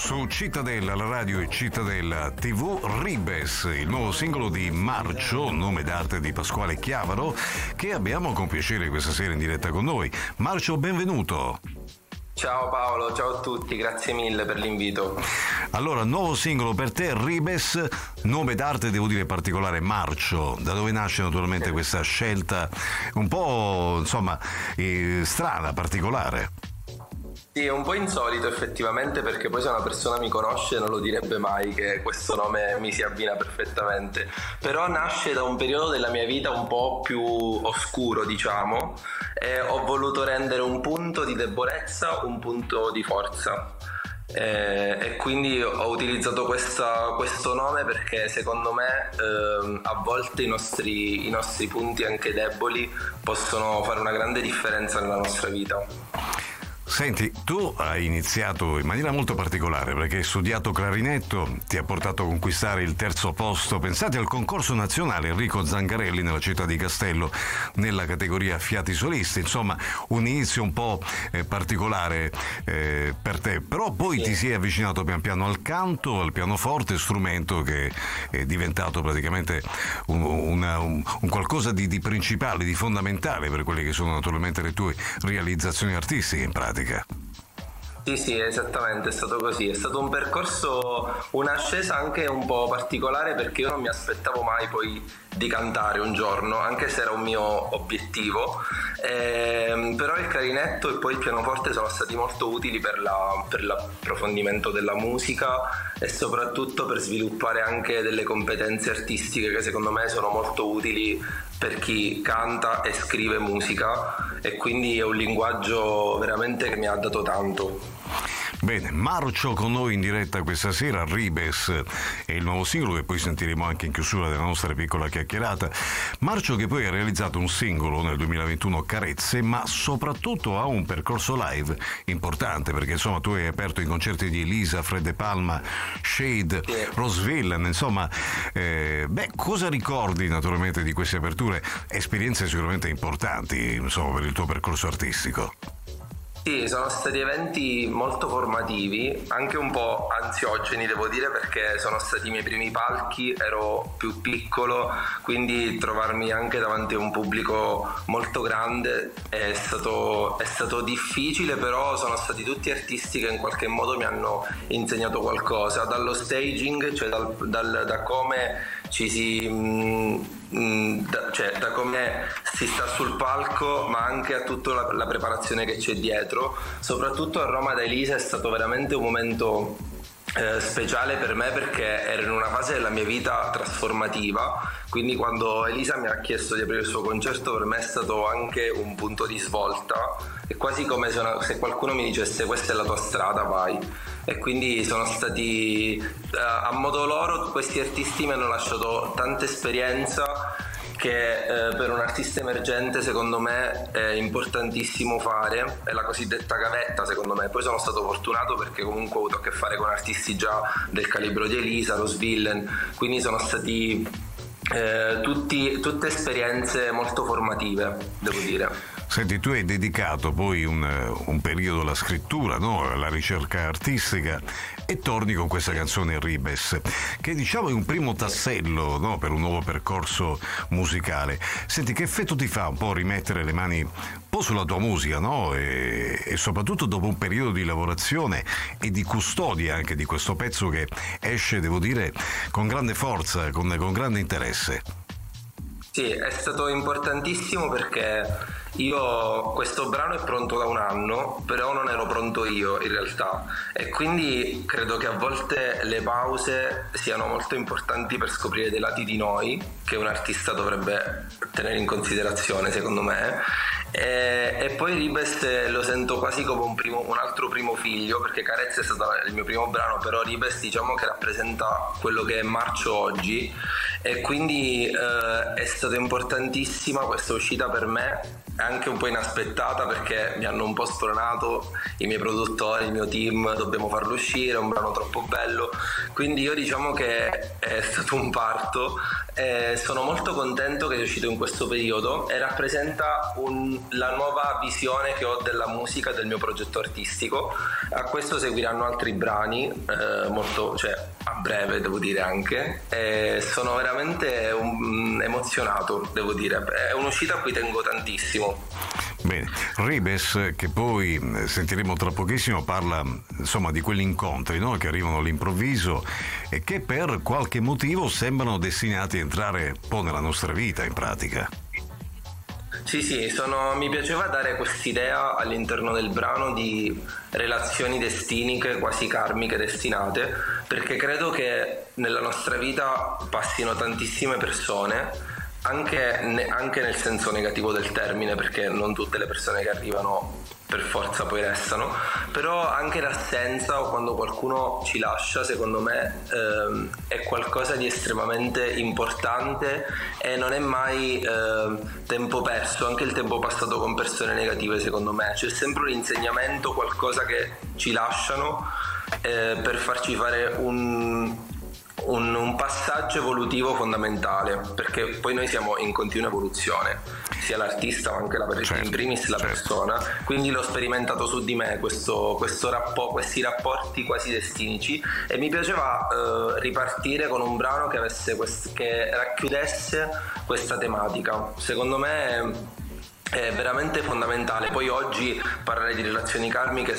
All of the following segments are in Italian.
Su Cittadella, la radio e Cittadella TV, Ribes, il nuovo singolo di Marcio, nome d'arte di Pasquale Chiavaro, che abbiamo con piacere questa sera in diretta con noi. Marcio, benvenuto. Ciao Paolo, ciao a tutti, grazie mille per l'invito. Allora, nuovo singolo per te, Ribes, nome d'arte devo dire particolare, Marcio. Da dove nasce naturalmente questa scelta un po', insomma, strana, particolare? Sì, è un po' insolito effettivamente, perché poi se una persona mi conosce non lo direbbe mai che questo nome mi si abbina perfettamente, però nasce da un periodo della mia vita un po' più oscuro, diciamo, e ho voluto rendere un punto di debolezza un punto di forza. E quindi ho utilizzato questo nome perché secondo me a volte i nostri punti anche deboli possono fare una grande differenza nella nostra vita. Senti, tu hai iniziato in maniera molto particolare perché hai studiato clarinetto, ti ha portato a conquistare il terzo posto, pensate al concorso nazionale Enrico Zangarelli nella città di Castello nella categoria fiati solisti, insomma un inizio un po' particolare per te, però poi sì, ti sei avvicinato pian piano al canto, al pianoforte, strumento che è diventato praticamente un qualcosa di principale, di fondamentale per quelle che sono naturalmente le tue realizzazioni artistiche in pratica. Sì, esattamente, è stato così. È stato un percorso, un'ascesa anche un po' particolare, perché io non mi aspettavo mai poi di cantare un giorno, anche se era un mio obiettivo. Però il clarinetto e poi il pianoforte sono stati molto utili per l'approfondimento della musica e soprattutto per sviluppare anche delle competenze artistiche che secondo me sono molto utili per chi canta e scrive musica, e quindi è un linguaggio veramente che mi ha dato tanto. Bene, Marcio con noi in diretta questa sera, Ribes è il nuovo singolo che poi sentiremo anche in chiusura della nostra piccola chiacchierata. Marcio che poi ha realizzato un singolo nel 2021, Carezze, ma soprattutto ha un percorso live importante, perché insomma tu hai aperto i concerti di Elisa, Fred De Palma, Shade, Rose Villain, insomma cosa ricordi naturalmente di queste aperture? Esperienze sicuramente importanti, insomma, per il tuo percorso artistico. Sì, sono stati eventi molto formativi, anche un po' ansiogeni devo dire, perché sono stati i miei primi palchi, ero più piccolo, quindi trovarmi anche davanti a un pubblico molto grande è stato difficile, però sono stati tutti artisti che in qualche modo mi hanno insegnato qualcosa, dallo staging, cioè da come da come si sta sul palco, ma anche a tutta la preparazione che c'è dietro. Soprattutto a Roma da Elisa è stato veramente un momento speciale per me, perché ero in una fase della mia vita trasformativa, quindi quando Elisa mi ha chiesto di aprire il suo concerto per me è stato anche un punto di svolta, è quasi come se qualcuno mi dicesse questa è la tua strada, vai. E quindi sono stati a modo loro, questi artisti mi hanno lasciato tanta esperienza che per un artista emergente secondo me è importantissimo fare, è la cosiddetta gavetta secondo me. Poi sono stato fortunato perché comunque ho avuto a che fare con artisti già del calibro di Elisa, Rose Villain, quindi sono stati tutte esperienze molto formative, devo dire. Senti, tu hai dedicato poi un periodo alla scrittura, no? Alla ricerca artistica, e torni con questa canzone Ribes, che diciamo è un primo tassello, no? Per un nuovo percorso musicale. Senti, che effetto ti fa un po' rimettere le mani un po' sulla tua musica, no? E soprattutto dopo un periodo di lavorazione e di custodia anche di questo pezzo che esce, devo dire, con grande forza, con grande interesse. Sì, è stato importantissimo perché questo brano è pronto da un anno, però non ero pronto io in realtà, e quindi credo che a volte le pause siano molto importanti per scoprire dei lati di noi che un artista dovrebbe tenere in considerazione, secondo me. E poi Ribes lo sento quasi come un altro primo figlio, perché Carezza è stato il mio primo brano, però Ribes diciamo che rappresenta quello che è Marcio oggi, e quindi è stata importantissima questa uscita per me, anche un po' inaspettata, perché mi hanno un po' spronato i miei produttori, il mio team, dobbiamo farlo uscire, è un brano troppo bello, quindi io diciamo che è stato un parto, e sono molto contento che sia uscito in questo periodo e rappresenta un la nuova visione che ho della musica, del mio progetto artistico. A questo seguiranno altri brani, molto, cioè a breve devo dire anche, e sono veramente emozionato, devo dire, è un'uscita a cui tengo tantissimo. Bene, Ribes, che poi sentiremo tra pochissimo, parla insomma di quegli incontri, no? Che arrivano all'improvviso e che per qualche motivo sembrano destinati a entrare un po' nella nostra vita in pratica. Sì, mi piaceva dare quest'idea all'interno del brano di relazioni destiniche, quasi karmiche, destinate, perché credo che nella nostra vita passino tantissime persone, anche nel senso negativo del termine, perché non tutte le persone che arrivano per forza poi restano, però anche l'assenza o quando qualcuno ci lascia, secondo me è qualcosa di estremamente importante e non è mai tempo perso. Anche il tempo passato con persone negative, secondo me c'è sempre un insegnamento, qualcosa che ci lasciano per farci fare un passaggio evolutivo fondamentale, perché poi noi siamo in continua evoluzione, sia l'artista ma anche in primis la persona, quindi l'ho sperimentato su di me questi rapporti quasi destinici, e mi piaceva ripartire con un brano che racchiudesse questa tematica. Secondo me è veramente fondamentale. Poi oggi parlare di relazioni karmiche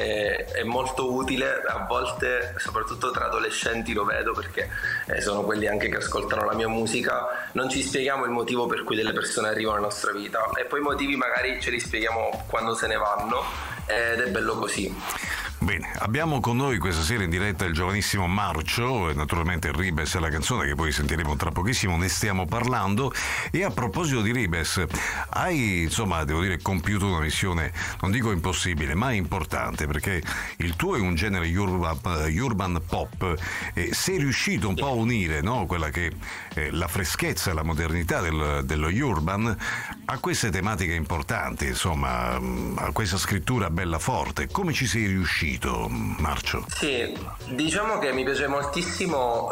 è molto utile, a volte soprattutto tra adolescenti lo vedo, perché sono quelli anche che ascoltano la mia musica, non ci spieghiamo il motivo per cui delle persone arrivano nella nostra vita e poi i motivi magari ce li spieghiamo quando se ne vanno, ed è bello così. Bene, abbiamo con noi questa sera in diretta il giovanissimo Marcio e naturalmente Ribes è la canzone che poi sentiremo tra pochissimo, ne stiamo parlando. E a proposito di Ribes, hai insomma, devo dire, compiuto una missione, non dico impossibile, ma importante, perché il tuo è un genere urban pop e sei riuscito un po' a unire, no? Quella che è la freschezza e la modernità dello urban a queste tematiche importanti, insomma, a questa scrittura bella forte. Come ci sei riuscito, Marcio? Sì, diciamo che mi piace moltissimo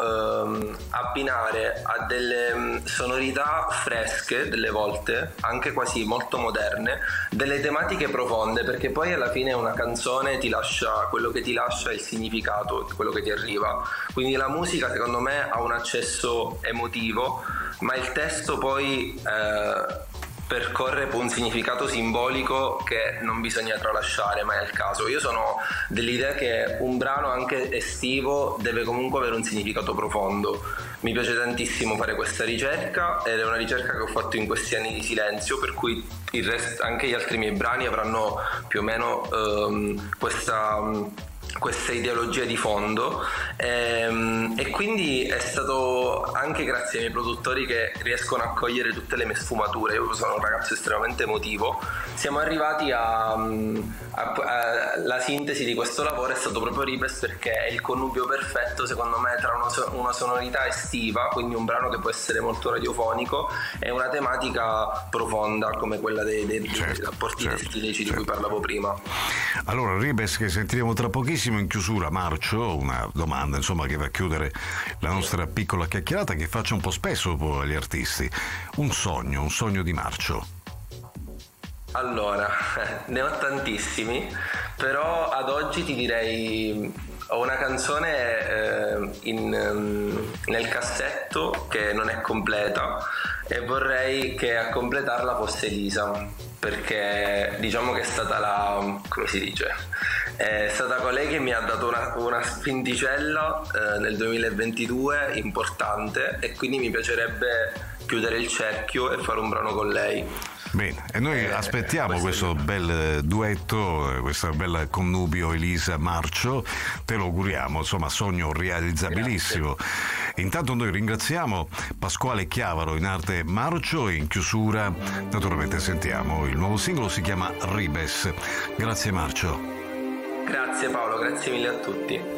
abbinare a delle sonorità fresche, delle volte anche quasi molto moderne, delle tematiche profonde, perché poi alla fine una canzone ti lascia quello che ti lascia, il significato di quello che ti arriva. Quindi la musica secondo me ha un accesso emotivo, ma il testo poi percorre un significato simbolico che non bisogna tralasciare mai al caso. Io sono dell'idea che un brano anche estivo deve comunque avere un significato profondo. Mi piace tantissimo fare questa ricerca ed è una ricerca che ho fatto in questi anni di silenzio, per cui anche gli altri miei brani avranno più o meno questa ideologia di fondo, e quindi è stato anche grazie ai miei produttori che riescono a cogliere tutte le mie sfumature. Io sono un ragazzo estremamente emotivo, siamo arrivati la sintesi di questo lavoro è stato proprio Ribes, perché è il connubio perfetto secondo me tra una sonorità estiva, quindi un brano che può essere molto radiofonico, e una tematica profonda come quella dei rapporti destinici di cui parlavo prima. Allora Ribes, che sentiremo tra pochissimo. In chiusura, Marcio, una domanda insomma che va a chiudere la nostra piccola chiacchierata, che faccio un po' spesso agli artisti. Un sogno di Marcio. Allora, ne ho tantissimi, però ad oggi ti direi ho una canzone nel cassetto che non è completa e vorrei che a completarla fosse Elisa, perché diciamo che è stata come si dice? È stata colei che mi ha dato una spinticella nel 2022 importante, e quindi mi piacerebbe chiudere il cerchio e fare un brano con lei. Bene, e noi aspettiamo questo bel duetto, questo bel connubio Elisa-Marcio, te lo auguriamo, insomma, sogno realizzabilissimo. Grazie. Intanto noi ringraziamo Pasquale Chiavaro, in arte Marcio, e in chiusura naturalmente sentiamo il nuovo singolo, si chiama Ribes. Grazie Marcio. Grazie Paolo, grazie mille a tutti.